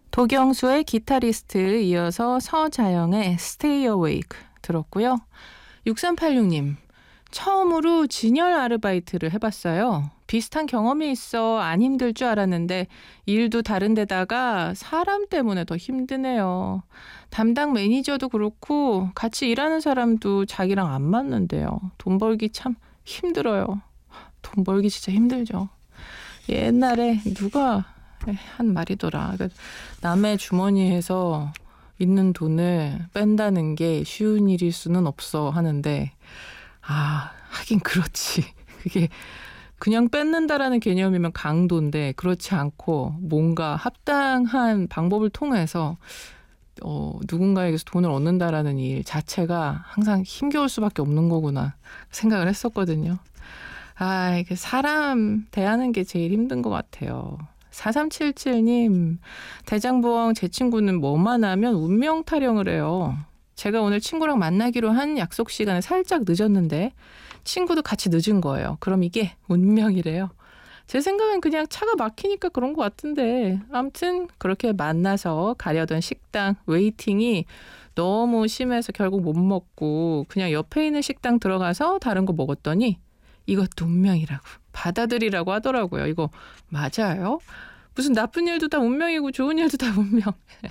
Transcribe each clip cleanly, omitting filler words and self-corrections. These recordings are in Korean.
도경수의 기타리스트, 이어서 서자영의 Stay Awake 들었고요. 6386님, 처음으로 진열 아르바이트를 해봤어요. 비슷한 경험이 있어 안 힘들 줄 알았는데 일도 다른 데다가 사람 때문에 더 힘드네요. 담당 매니저도 그렇고 같이 일하는 사람도 자기랑 안 맞는데요. 돈 벌기 참 힘들어요. 돈 벌기 진짜 힘들죠. 옛날에 누가 한 말이더라. 그러니까 남의 주머니에서 있는 돈을 뺀다는 게 쉬운 일일 수는 없어 하는데, 하긴 그렇지. 그게 그냥 뺏는다라는 개념이면 강도인데, 그렇지 않고 뭔가 합당한 방법을 통해서 누군가에게서 돈을 얻는다라는 일 자체가 항상 힘겨울 수밖에 없는 거구나 생각을 했었거든요. 이게 사람 대하는 게 제일 힘든 것 같아요. 4377님, 대장부엉 제 친구는 뭐만 하면 운명 타령을 해요. 제가 오늘 친구랑 만나기로 한 약속 시간에 살짝 늦었는데 친구도 같이 늦은 거예요. 그럼 이게 운명이래요. 제 생각엔 그냥 차가 막히니까 그런 것 같은데, 아무튼 그렇게 만나서 가려던 식당 웨이팅이 너무 심해서 결국 못 먹고 그냥 옆에 있는 식당 들어가서 다른 거 먹었더니 이것도 운명이라고 받아들이라고 하더라고요. 이거 맞아요? 무슨 나쁜 일도 다 운명이고 좋은 일도 다 운명.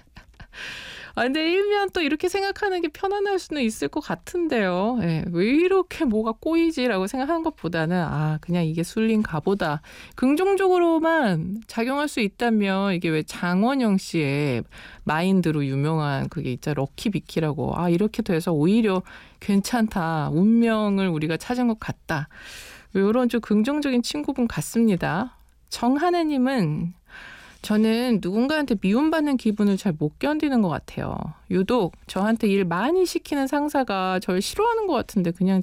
근데 일면 또 이렇게 생각하는 게 편안할 수는 있을 것 같은데요. 왜 이렇게 뭐가 꼬이지라고 생각하는 것보다는 그냥 이게 술린가 보다. 긍정적으로만 작용할 수 있다면 이게 왜 장원영 씨의 마인드로 유명한 그게 있죠. 럭키비키라고. 이렇게 돼서 오히려 괜찮다. 운명을 우리가 찾은 것 같다. 이런 좀 긍정적인 친구분 같습니다. 정하나님은 저는 누군가한테 미움받는 기분을 잘 못 견디는 것 같아요. 유독 저한테 일 많이 시키는 상사가 저를 싫어하는 것 같은데 그냥